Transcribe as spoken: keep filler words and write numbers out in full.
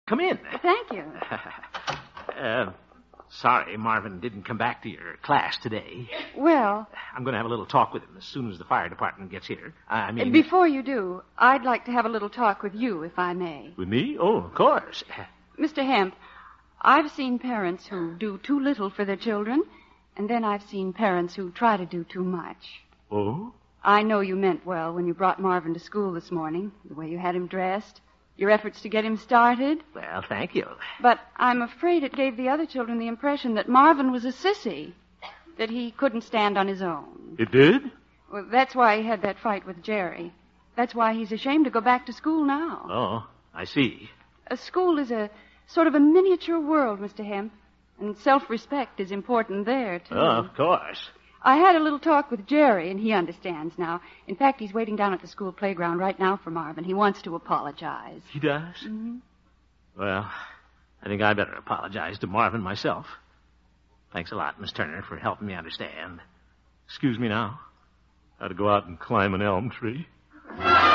Come in. Thank you. uh, sorry Marvin didn't come back to your class today. Well... I'm going to have a little talk with him as soon as the fire department gets here. I mean... Before you do, I'd like to have a little talk with you, if I may. With me? Oh, of course. Mister Hemp, I've seen parents who do too little for their children, and then I've seen parents who try to do too much. Oh? I know you meant well when you brought Marvin to school this morning, the way you had him dressed, your efforts to get him started. Well, thank you. But I'm afraid it gave the other children the impression that Marvin was a sissy, that he couldn't stand on his own. It did? Well, that's why he had that fight with Jerry. That's why he's ashamed to go back to school now. Oh, I see. A school is a sort of a miniature world, Mister Hemp, and self-respect is important there, too. Oh, of course. I had a little talk with Jerry, and he understands now. In fact, he's waiting down at the school playground right now for Marvin. He wants to apologize. He does? Mm-hmm. Well, I think I better apologize to Marvin myself. Thanks a lot, Miss Turner, for helping me understand. Excuse me now. I had to go out and climb an elm tree.